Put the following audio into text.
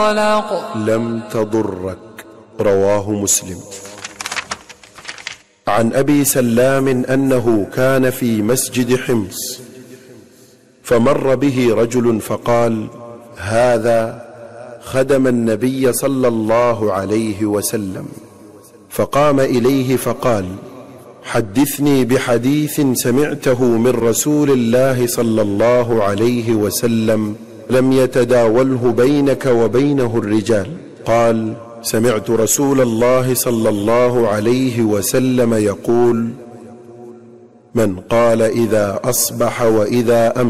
لم تضرك. رواه مسلم. عن أبي سلام أنه كان في مسجد حمص فمر به رجل فقال: هذا خدم النبي صلى الله عليه وسلم. فقام إليه فقال: حدثني بحديث سمعته من رسول الله صلى الله عليه وسلم لم يتداوله بينك وبينه الرجال. قال: سمعت رسول الله صلى الله عليه وسلم يقول: من قال إذا أصبح وإذا أمسى